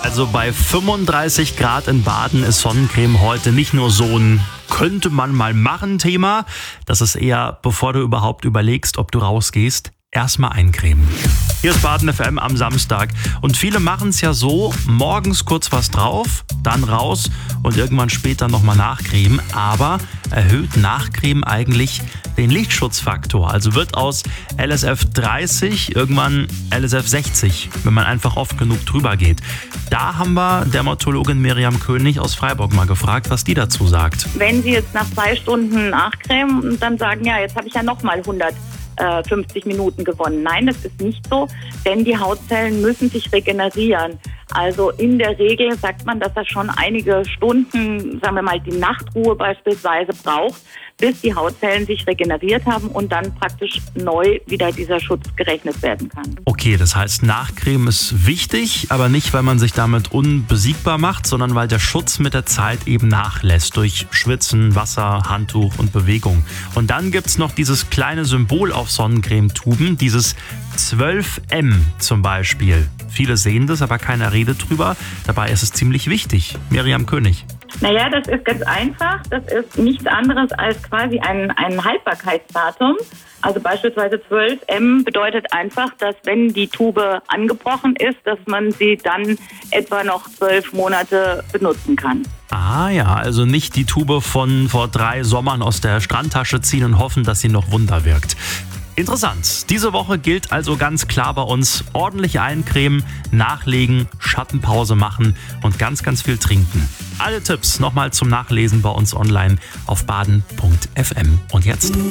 Also bei 35 Grad in Baden ist Sonnencreme heute nicht nur so ein könnte man mal machen Thema. Das ist eher, bevor du überhaupt überlegst, ob du rausgehst, erstmal eincremen. Hier ist Baden FM am Samstag. Und viele machen es ja so, morgens kurz was drauf, dann raus und irgendwann später nochmal nachcremen. Aber erhöht Nachcremen eigentlich den Lichtschutzfaktor? Also wird aus LSF 30 irgendwann LSF 60, wenn man einfach oft genug drüber geht. Da haben wir Dermatologin Miriam König aus Freiburg mal gefragt, was die dazu sagt. Wenn Sie jetzt nach 2 Stunden nachcremen und dann sagen, ja, jetzt habe ich ja nochmal 150 Minuten gewonnen. Nein, das ist nicht so, denn die Hautzellen müssen sich regenerieren. Also in der Regel sagt man, dass er schon einige Stunden, sagen wir mal die Nachtruhe beispielsweise braucht, bis die Hautzellen sich regeneriert haben und dann praktisch neu wieder dieser Schutz gerechnet werden kann. Okay, das heißt, Nachcremen ist wichtig, aber nicht, weil man sich damit unbesiegbar macht, sondern weil der Schutz mit der Zeit eben nachlässt durch Schwitzen, Wasser, Handtuch und Bewegung. Und dann gibt's noch dieses kleine Symbol auf Sonnencremetuben, dieses 12M zum Beispiel. Viele sehen das, aber keiner redet drüber. Dabei ist es ziemlich wichtig. Miriam König. Naja, das ist ganz einfach. Das ist nichts anderes als quasi ein Haltbarkeitsdatum. Also beispielsweise 12M bedeutet einfach, dass wenn die Tube angebrochen ist, dass man sie dann etwa noch 12 Monate benutzen kann. Ah ja, also nicht die Tube von vor 3 Sommern aus der Strandtasche ziehen und hoffen, dass sie noch Wunder wirkt. Interessant. Diese Woche gilt also ganz klar bei uns: ordentlich eincremen, nachlegen, Schattenpause machen und ganz, ganz viel trinken. Alle Tipps nochmal zum Nachlesen bei uns online auf baden.fm. Und jetzt